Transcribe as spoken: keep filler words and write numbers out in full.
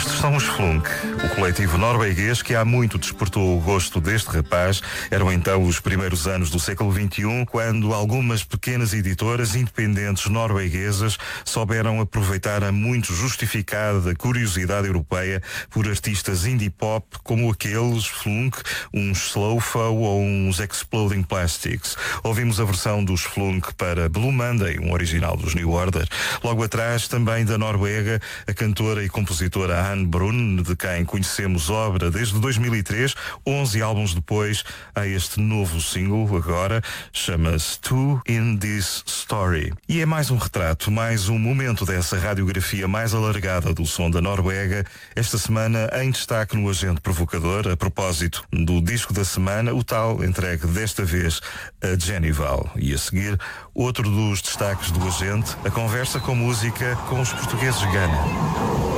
Estes são os Flunk, o coletivo norueguês que há muito despertou o gosto deste rapaz. Eram então os primeiros anos do século vinte e um, quando algumas pequenas editoras independentes norueguesas souberam aproveitar a muito justificada curiosidade europeia por artistas indie pop como aqueles Flunk, uns Slowfo ou uns Exploding Plastics. Ouvimos a versão dos Flunk para Blue Monday, um original dos New Order. Logo atrás, também da Noruega, a cantora e compositora Anne Brun, de quem conhecemos obra desde dois mil e três, onze álbuns depois, há este novo single agora, chama-se Two in This Story. E é mais um retrato, mais um momento dessa radiografia mais alargada do som da Noruega, esta semana em destaque no Agente Provocador, a propósito do disco da semana, o tal entregue desta vez a Jenny Val. E a seguir, outro dos destaques do Agente, a conversa com música com os portugueses Gana.